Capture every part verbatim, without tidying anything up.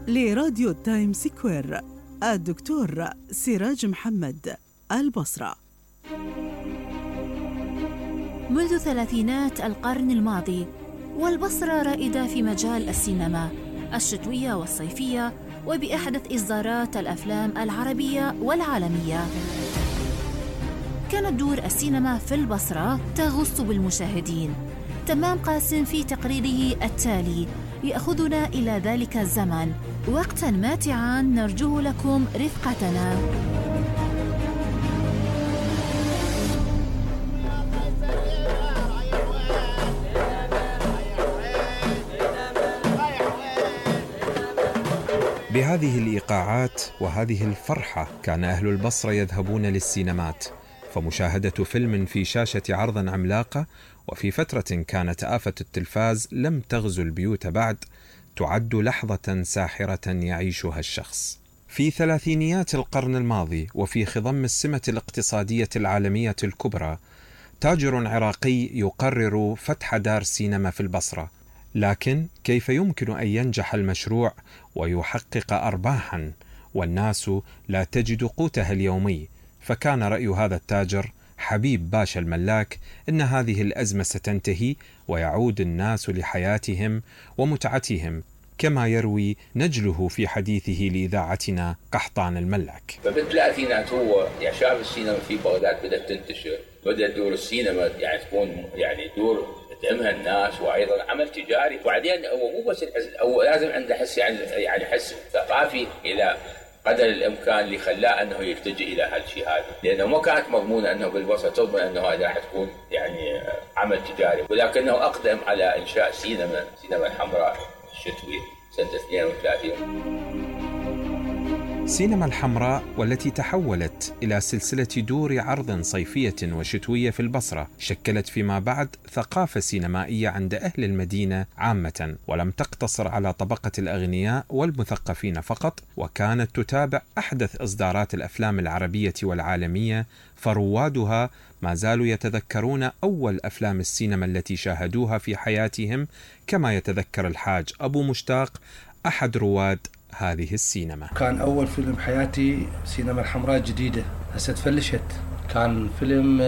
لراديو تايم سكوير الدكتور سراج محمد، البصرة. منذ ثلاثينات القرن الماضي والبصرة رائدة في مجال السينما الشتوية والصيفية، وبأحدث إصدارات الأفلام العربية والعالمية. كانت دور السينما في البصرة تغص بالمشاهدين. تمام قاسم في تقريره التالي يأخذنا إلى ذلك الزمن، وقتاً ماتعاً نرجو لكم رفقتنا. بهذه الإيقاعات وهذه الفرحة كان أهل البصرة يذهبون للسينمات، فمشاهدة فيلم في شاشة عرض عملاقة وفي فترة كانت آفة التلفاز لم تغزو البيوت بعد تعد لحظة ساحرة يعيشها الشخص. في ثلاثينيات القرن الماضي وفي خضم السمة الاقتصادية العالمية الكبرى، تاجر عراقي يقرر فتح دار سينما في البصرة، لكن كيف يمكن أن ينجح المشروع ويحقق أرباحا والناس لا تجد قوتها اليومي؟ فكان رأي هذا التاجر حبيب باشا الملاك إن هذه الأزمة ستنتهي ويعود الناس لحياتهم ومتعتهم، كما يروي نجله في حديثه لإذاعتنا قحطان الملاك. فبالثلاثينات هو يعني شاف السينما في بغداد بدأت تنتشر، بدأت دور السينما يعني تكون يعني دور تهمها الناس، وايضا عمل تجاري. وبعدين هو مو بس الحس، هو لازم عنده حس يعني يعني حس ثقافي الى قدر الامكان اللي خلاه انه يلتجئ الى هالشيء هذا، لانه ما كانت مضمونه انه بالبصره تضمن انه هذا راح تكون يعني عمل تجاري، ولكنه اقدم على انشاء سينما سينما الحمراء الشتوي سنه اثنين وثلاثين. سينما الحمراء، والتي تحولت إلى سلسلة دور عرض صيفية وشتوية في البصرة، شكلت فيما بعد ثقافة سينمائية عند أهل المدينة عامة، ولم تقتصر على طبقة الأغنياء والمثقفين فقط، وكانت تتابع أحدث إصدارات الأفلام العربية والعالمية، فروادها ما زالوا يتذكرون أول أفلام السينما التي شاهدوها في حياتهم، كما يتذكر الحاج أبو مشتاق أحد رواد هذه السينما. كان أول فيلم بحياتي سينما الحمراء جديدة هسه تفلشت، كان فيلم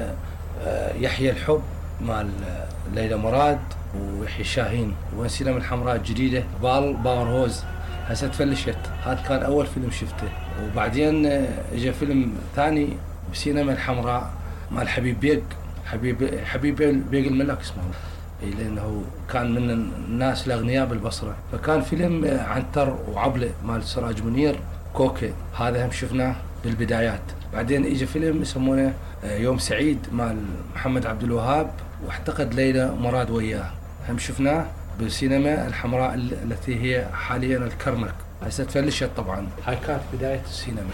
يحيى الحب مال ليلى مراد ويحيى الشاهين، وين سينما الحمراء الجديدة بال باور هوز هسه تفلشت. هذا كان أول فيلم شفته. وبعدين اجى فيلم ثاني بسينما الحمراء مال حبيب بيق حبيب حبيب بيق الملاك اسمه، لأنه كان من الناس الأغنياء بالبصرة. فكان فيلم عنتر وعبلة مال سراج منير كوكي، هذا هم شفناه بالبدايات. بعدين إجا فيلم يسمونه يوم سعيد مال محمد عبد الوهاب، واعتقد ليلى مراد وياه، هم شفناه بالسينما الحمراء التي هي حاليا الكرنك، هسه تفلشت طبعا. هاي كانت بداية السينما.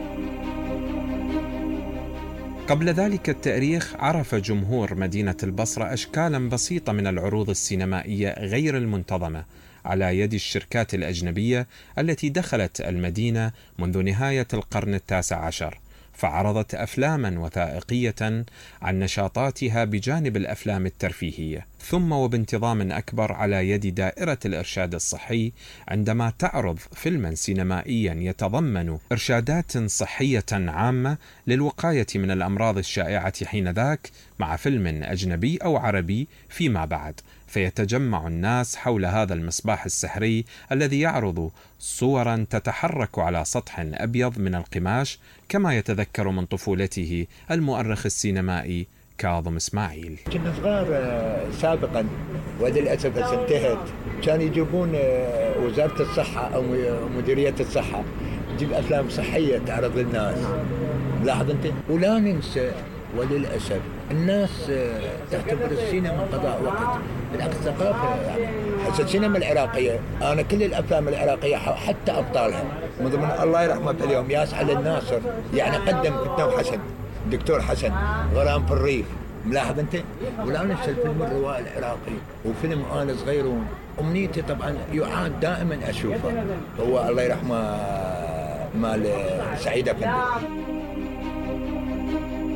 قبل ذلك التاريخ عرف جمهور مدينة البصرة أشكالا بسيطة من العروض السينمائية غير المنتظمة على يد الشركات الأجنبية التي دخلت المدينة منذ نهاية القرن التاسع عشر، فعرضت أفلاما وثائقية عن نشاطاتها بجانب الأفلام الترفيهية، ثم وبانتظام أكبر على يد دائرة الإرشاد الصحي عندما تعرض فيلما سينمائيا يتضمن إرشادات صحية عامة للوقاية من الأمراض الشائعة حينذاك مع فيلم أجنبي أو عربي فيما بعد، فيتجمع الناس حول هذا المصباح السحري الذي يعرض صورا تتحرك على سطح أبيض من القماش، كما يتذكر من طفولته المؤرخ السينمائي كاظم إسماعيل. كنا صغار سابقا وللأسف انتهت، كان يجيبون وزارة الصحة أو مديرية الصحة تجيب أفلام صحية تعرض للناس، لاحظ أنت. ولا ننسى وللأسف الناس تعتبر السينما قضاء وقت، بالعكس ثقافة. يعني هسه السينما العراقية، أنا كل الأفلام العراقية حتى أبطالها من ضمن الله يرحمه اليوم ياسعد الناصر، يعني قدم كتاب حسن دكتور حسن غرام في الريف، ملاحظ أنت. ولا ننسى الفيلم الروائي العراقي وفيلم آل صغيرون. أمنيتي طبعا يعاد دائما أشوفه هو الله يرحمه مال سعيد أفندي.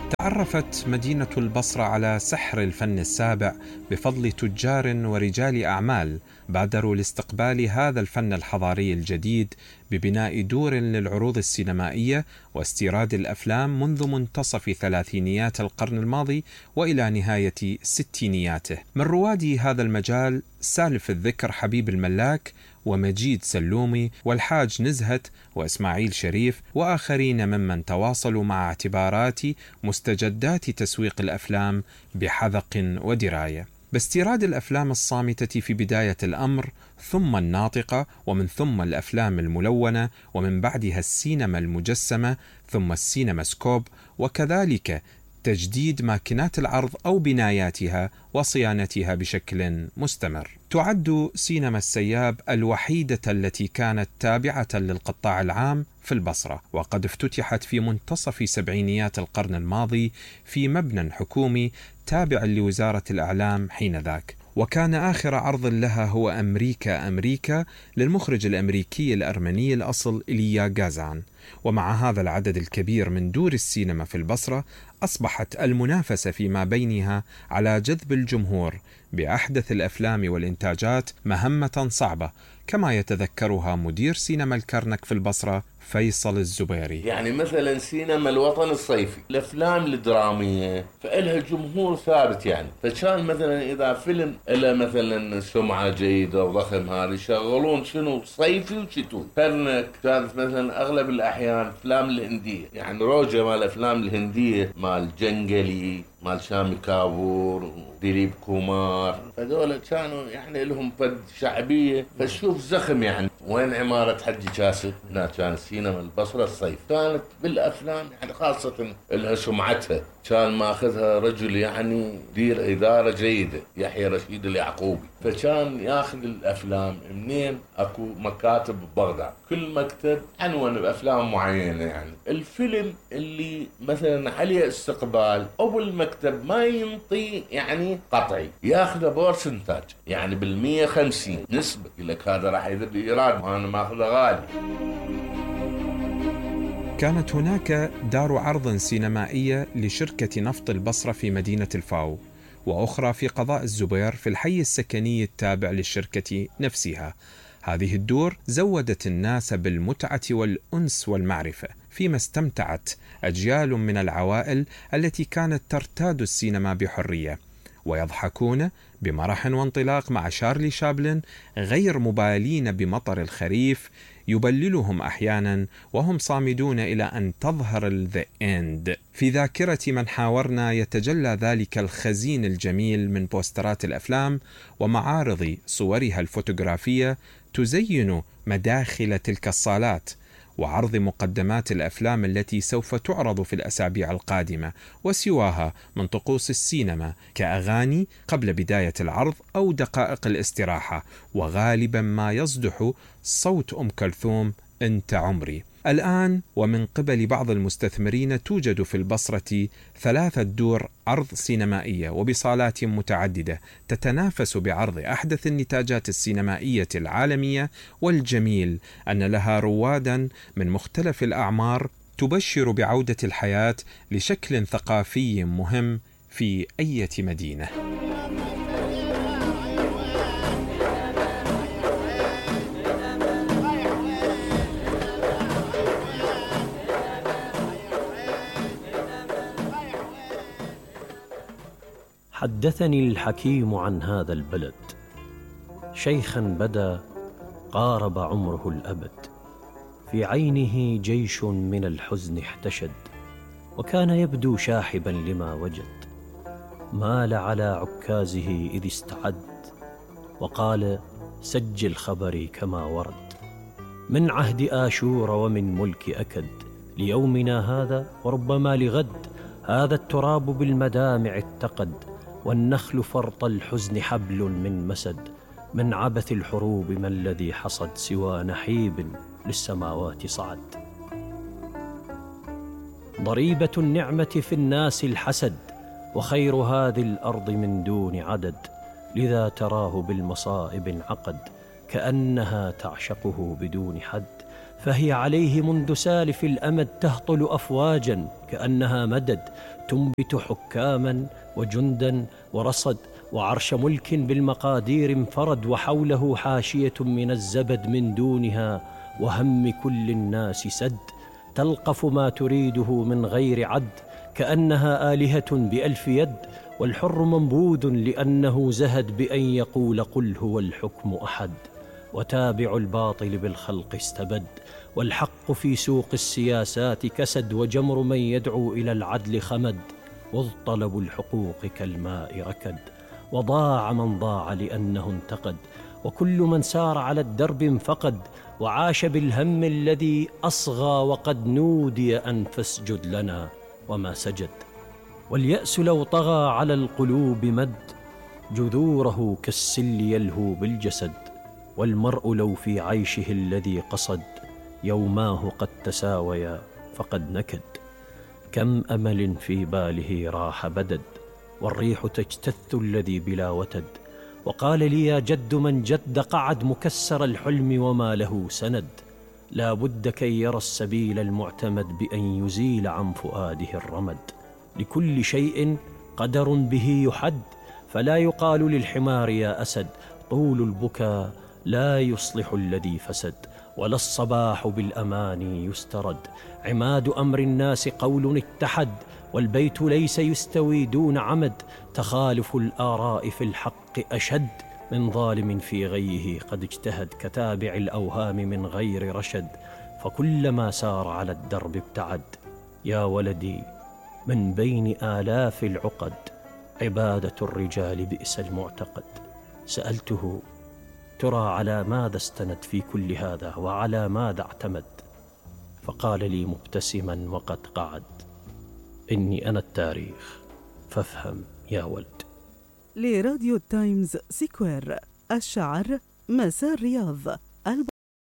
تعرفت مدينة البصرة على سحر الفن السابع بفضل تجار ورجال أعمال بادروا لاستقبال هذا الفن الحضاري الجديد ببناء دور للعروض السينمائية واستيراد الأفلام منذ منتصف ثلاثينيات القرن الماضي وإلى نهاية ستينياته. من رواد هذا المجال سالف الذكر حبيب الملاك ومجيد سلومي والحاج نزهت وإسماعيل شريف وآخرين ممن تواصلوا مع اعتبارات مستجدات تسويق الأفلام بحذق ودراية. باستيراد الأفلام الصامتة في بداية الأمر، ثم الناطقة، ومن ثم الأفلام الملونة، ومن بعدها السينما المجسمة، ثم السينما سكوب، وكذلك تجديد ماكينات العرض أو بناياتها وصيانتها بشكل مستمر. تعد سينما السياب الوحيدة التي كانت تابعة للقطاع العام في البصرة، وقد افتتحت في منتصف سبعينيات القرن الماضي في مبنى حكومي تابع لوزارة الإعلام حينذاك. وكان آخر عرض لها هو أمريكا أمريكا للمخرج الأمريكي الأرمني الأصل إيليا غازان. ومع هذا العدد الكبير من دور السينما في البصرة، أصبحت المنافسة فيما بينها على جذب الجمهور بأحدث الأفلام والإنتاجات مهمة صعبة، كما يتذكرها مدير سينما الكرنك في البصرة فيصل الزبيري. يعني مثلا سينما الوطن الصيفي، الأفلام الدرامية فإلها جمهور ثابت، يعني فكان مثلا إذا فيلم إله مثلا سمعة جيدة وضخم هذا يشغلون شنو صيفي وشتوي. كرنك كانت مثلا أغلب الأحيان أفلام الهندية، يعني روجة مال الأفلام الهندية مال جنجلي مال شامي كابور ديليب كومار، فدول كانوا يعني لهم فد شعبية فشوف زخم. يعني وين عمارة حجي كاسب؟ هنا كان السينما البصرة الصيف كانت بالأفلام يعني خاصة لها سمعتها، كان ماخذها رجل يعني دير إدارة جيدة يحيى رشيد اليعقوبي، فكان ياخذ الأفلام منين أكو مكاتب ببغداد، كل مكتب عنوان بأفلام معينة. يعني الفيلم اللي مثلا عليه استقبال أو المكتب ما ينطي يعني قطعي ياخذه بورسنتاج، يعني بالمية خمسين نسبة، لك هذا راح يذب إيراد وأنا ماخذه غالي. كانت هناك دار عرض سينمائية لشركة نفط البصرة في مدينة الفاو، وأخرى في قضاء الزبير في الحي السكني التابع للشركة نفسها. هذه الدور زودت الناس بالمتعة والأنس والمعرفة، فيما استمتعت أجيال من العوائل التي كانت ترتاد السينما بحرية ويضحكون بمرح وانطلاق مع شارلي شابلن، غير مبالين بمطر الخريف يبللهم أحيانا وهم صامدون إلى أن تظهر الذا إند. في ذاكرة من حاورنا يتجلى ذلك الخزين الجميل من بوسترات الأفلام ومعارض صورها الفوتوغرافية تزين مداخل تلك الصالات، وعرض مقدمات الأفلام التي سوف تعرض في الأسابيع القادمة وسواها من طقوس السينما كأغاني قبل بداية العرض أو دقائق الاستراحة، وغالبا ما يصدح صوت أم كلثوم أنت عمري. الآن ومن قبل بعض المستثمرين توجد في البصرة ثلاثة دور عرض سينمائية وبصالات متعددة تتنافس بعرض أحدث النتاجات السينمائية العالمية، والجميل أن لها روادا من مختلف الأعمار تبشر بعودة الحياة لشكل ثقافي مهم في أي مدينة. حدثني الحكيم عن هذا البلد، شيخا بدا قارب عمره الأبد، في عينه جيش من الحزن احتشد، وكان يبدو شاحبا لما وجد. مال على عكازه إذ استعد وقال سجل خبري كما ورد، من عهد آشور ومن ملك أكد، ليومنا هذا وربما لغد، هذا التراب بالمدامع اتقد، والنخل فرط الحزن حبل من مسد، من عبث الحروب ما الذي حصد، سوى نحيب للسماوات صعد. ضريبة النعمة في الناس الحسد، وخير هذه الأرض من دون عدد، لذا تراه بالمصائب انعقد، كأنها تعشقه بدون حد، فهي عليه منذ سالف الأمد تهطل أفواجا كأنها مدد، تنبت حكاما وجندا ورصد وعرش ملك بالمقادير انفرد، وحوله حاشية من الزبد من دونها وهم كل الناس سد، تلقف ما تريده من غير عد، كأنها آلهة بألف يد، والحر منبوذ لأنه زهد بأن يقول قل هو الحكم أحد، وتابع الباطل بالخلق استبد، والحق في سوق السياسات كسد، وجمر من يدعو إلى العدل خمد، وذ طلب الحقوق كالماء ركد، وضاع من ضاع لأنه انتقد، وكل من سار على الدرب انفقد، وعاش بالهم الذي أصغى، وقد نودي أن فاسجد لنا وما سجد، واليأس لو طغى على القلوب مد، جذوره كالسل يلهو بالجسد، والمرء لو في عيشه الذي قصد، يوماه قد تساويا فقد نكد، كم أمل في باله راح بدد، والريح تجتث الذي بلا وتد، وقال لي يا جد من جد قعد مكسر الحلم وما له سند، لا بد كي يرى السبيل المعتمد بأن يزيل عن فؤاده الرمد، لكل شيء قدر به يحد، فلا يقال للحمار يا أسد، طول البكاء لا يصلح الذي فسد، ولا الصباح بالأماني يسترد، عماد أمر الناس قول اتحد، والبيت ليس يستوي دون عمد، تخالف الآراء في الحق أشد، من ظالم في غيه قد اجتهد، كتابع الأوهام من غير رشد، فكلما سار على الدرب ابتعد، يا ولدي من بين آلاف العقد، عبادة الرجال بئس المعتقد. سألته ترى على ماذا استند في كل هذا وعلى ماذا اعتمد؟ فقال لي مبتسما وقد قعد: إني أنا التاريخ فافهم يا ولد. لراديو تايمز سكوير، الشعر مساء الرياض.